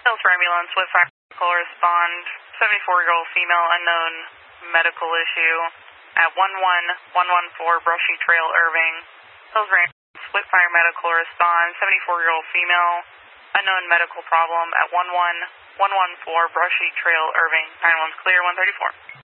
Hills for ambulance with medical respond. 74-year-old female unknown medical issue at 11114 Brushy Trail, Irving. Hills for ambulance with fire medical respond. 74-year-old female unknown medical problem at 11114 Brushy Trail, Irving. 911's clear, 134.